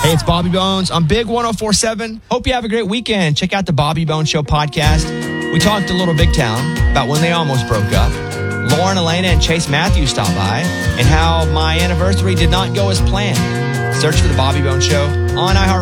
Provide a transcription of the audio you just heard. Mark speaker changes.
Speaker 1: Hey, it's Bobby Bones on Big 104.7. Hope you have a great weekend. Check out the Bobby Bones Show podcast. We talked a little Big Town about when they almost broke up. Lauren, Elena, and Chase Matthews stopped by, and how my anniversary did not go as planned. Search for the Bobby Bones Show on iHeartRadio.